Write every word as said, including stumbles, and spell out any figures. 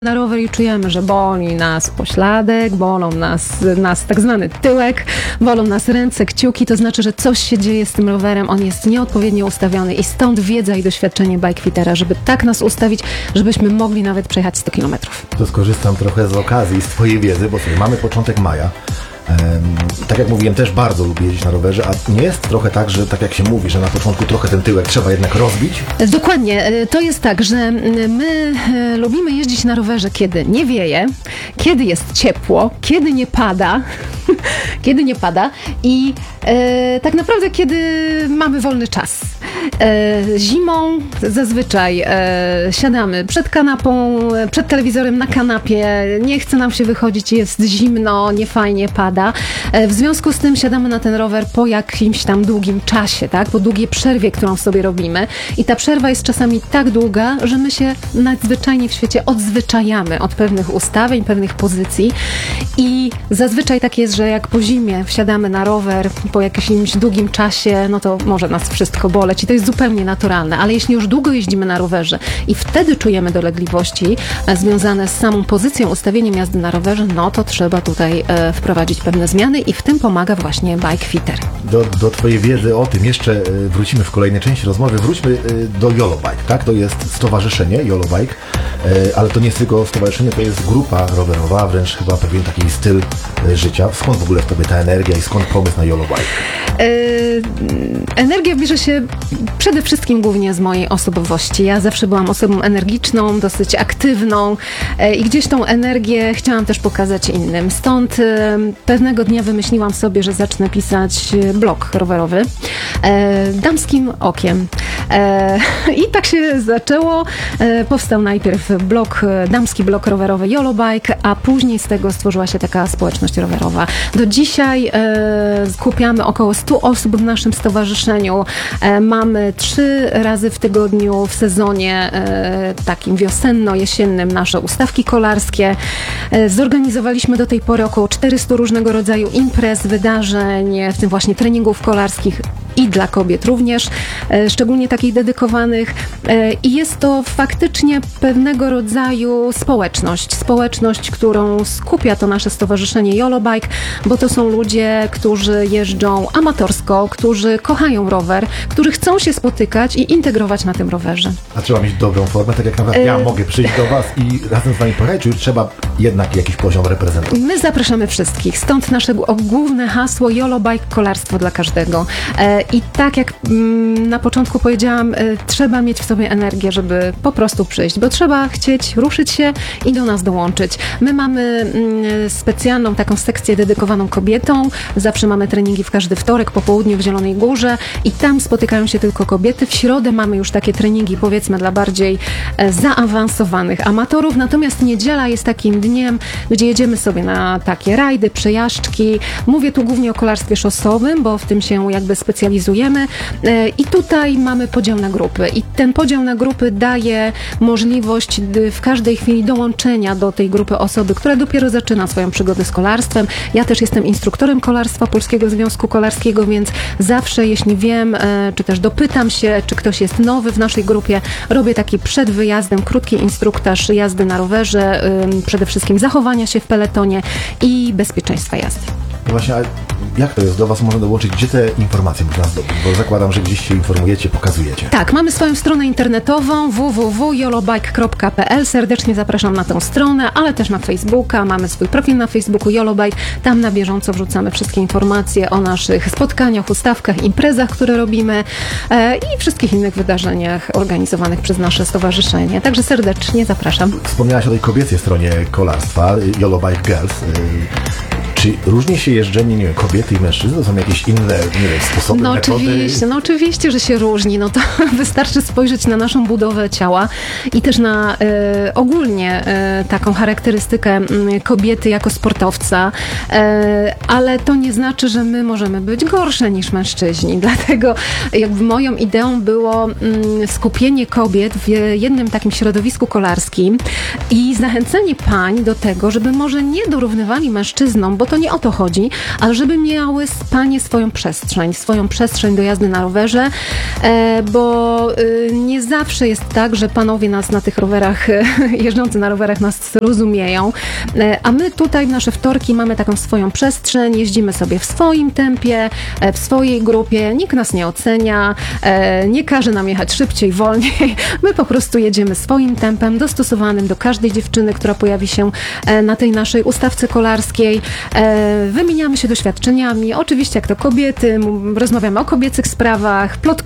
Na rower i czujemy, że boli nas pośladek, bolą nas, nas tak zwany tyłek, bolą nas ręce, kciuki, to znaczy, że coś się dzieje z tym rowerem, on jest nieodpowiednio ustawiony i stąd wiedza i doświadczenie bikefittera, żeby tak nas ustawić, żebyśmy mogli nawet przejechać sto kilometrów. To skorzystam trochę z okazji, z twojej wiedzy, bo sobie mamy początek maja. Um, tak jak mówiłem, też bardzo lubię jeździć na rowerze, a nie jest trochę tak, że tak jak się mówi, że na początku trochę ten tyłek trzeba jednak rozbić? Dokładnie. To jest tak, że my lubimy jeździć na rowerze, kiedy nie wieje, kiedy jest ciepło, kiedy nie pada, kiedy nie pada i e, tak naprawdę kiedy mamy wolny czas. E, zimą zazwyczaj e, siadamy przed kanapą, przed telewizorem na kanapie, nie chce nam się wychodzić, jest zimno, niefajnie pada. E, w związku z tym siadamy na ten rower po jakimś tam długim czasie, tak? Po długiej przerwie, którą sobie robimy. I ta przerwa jest czasami tak długa, że my się nadzwyczajnie w świecie odzwyczajamy od pewnych ustawień, pewnych pozycji i zazwyczaj tak jest, że jak po zimie wsiadamy na rower po jakimś długim czasie, no to może nas wszystko boleć i to jest zupełnie naturalne, ale jeśli już długo jeździmy na rowerze i wtedy czujemy dolegliwości e, związane z samą pozycją, ustawieniem jazdy na rowerze, no to trzeba tutaj e, wprowadzić pewne zmiany i w tym pomaga właśnie bikefitter. Do, do twojej wiedzy o tym jeszcze e, wrócimy w kolejnej części rozmowy. Wróćmy e, do YOLO Bike, tak? To jest stowarzyszenie YOLO Bike, e, ale to nie jest tylko stowarzyszenie, to jest grupa rowerowa, wręcz chyba pewien taki styl e, życia. Skąd w ogóle w tobie ta energia i skąd pomysł na YOLO Bike? E, energia bierze się przede wszystkim głównie z mojej osobowości. Ja zawsze byłam osobą energiczną, dosyć aktywną e, i gdzieś tą energię chciałam też pokazać innym. Stąd e, pewnego dnia wymyśliłam sobie, że zacznę pisać blog rowerowy e, damskim okiem. E, I tak się zaczęło. E, powstał najpierw blog, damski blog rowerowy YOLO Bike, a później z tego stworzyła się taka społeczność rowerowa. Do dzisiaj e, skupiamy około stu osób w naszym stowarzyszeniu. E, mamy trzy razy w tygodniu w sezonie e, takim wiosenno-jesiennym nasze ustawki kolarskie. E, zorganizowaliśmy do tej pory około czterystu różnego rodzaju imprez, wydarzeń, w tym właśnie treningów kolarskich i dla kobiet również, e, szczególnie takich dedykowanych e, i jest to faktycznie pewnego rodzaju społeczność, społeczność, którą skupia to nasze stowarzyszenie YOLO Bike, bo to są ludzie, którzy jeżdżą amatorsko, którzy kochają rower, którzy chcą się spotykać i integrować na tym rowerze. A trzeba mieć dobrą formę, tak jak nawet e... ja mogę przyjść do was i razem z wami pojechać, czy już trzeba jednak jakiś poziom reprezentować? My zapraszamy wszystkich, stąd nasze główne hasło YOLO Bike, kolarstwo dla każdego. E, I tak jak mm, na początku powiedziałam, y, trzeba mieć w sobie energię, żeby po prostu przyjść, bo trzeba chcieć ruszyć się i do nas dołączyć. My mamy mm, specjalną taką sekcję dedykowaną kobietom. Zawsze mamy treningi w każdy wtorek po południu w Zielonej Górze i tam spotykają się tylko kobiety. W środę mamy już takie treningi, powiedzmy, dla bardziej e, zaawansowanych amatorów. Natomiast niedziela jest takim dniem, gdzie jedziemy sobie na takie rajdy, przejażdżki. Mówię tu głównie o kolarstwie szosowym, bo w tym się jakby specjalizujemy. I tutaj mamy podział na grupy i ten podział na grupy daje możliwość w każdej chwili dołączenia do tej grupy osoby, która dopiero zaczyna swoją przygodę z kolarstwem. Ja też jestem instruktorem kolarstwa Polskiego Związku Kolarskiego, więc zawsze, jeśli wiem, czy też dopytam się, czy ktoś jest nowy w naszej grupie, robię taki przed wyjazdem krótki instruktaż jazdy na rowerze, przede wszystkim zachowania się w peletonie i bezpieczeństwa jazdy. No właśnie, ale jak to jest? Do was można dołączyć? Gdzie te informacje można zdobyć? Bo zakładam, że gdzieś się informujecie, pokazujecie. Tak, mamy swoją stronę internetową w w w kropka yolobike kropka p l. Serdecznie zapraszam na tę stronę, ale też na Facebooka. Mamy swój profil na Facebooku YOLO Bike. Tam na bieżąco wrzucamy wszystkie informacje o naszych spotkaniach, ustawkach, imprezach, które robimy e, i wszystkich innych wydarzeniach organizowanych przez nasze stowarzyszenie. Także serdecznie zapraszam. Wspomniałaś o tej kobiecej stronie kolarstwa, YOLO Bike Girls. Czy różni się jeżdżenie, nie wiem, kobiety i mężczyzn? To są jakieś inne, nie wiem, sposoby, no metody? Oczywiście, no oczywiście, że się różni. No to wystarczy spojrzeć na naszą budowę ciała i też na e, ogólnie e, taką charakterystykę m, kobiety jako sportowca, e, ale to nie znaczy, że my możemy być gorsze niż mężczyźni. Dlatego jakby moją ideą było m, skupienie kobiet w jednym takim środowisku kolarskim i zachęcenie pań do tego, żeby może nie dorównywali mężczyznom, bo to nie o to chodzi, ale żeby miały panie swoją przestrzeń, swoją przestrzeń do jazdy na rowerze, e, bo y, nie zawsze jest tak, że panowie nas na tych rowerach, jeżdżący na rowerach nas rozumieją, e, a my tutaj w nasze wtorki mamy taką swoją przestrzeń, jeździmy sobie w swoim tempie, e, w swojej grupie, nikt nas nie ocenia, e, nie każe nam jechać szybciej, wolniej, my po prostu jedziemy swoim tempem, dostosowanym do każdej dziewczyny, która pojawi się e, na tej naszej ustawce kolarskiej, e, wymieniamy się doświadczeniami, oczywiście jak to kobiety, m- rozmawiamy o kobiecych sprawach, plotkujemy,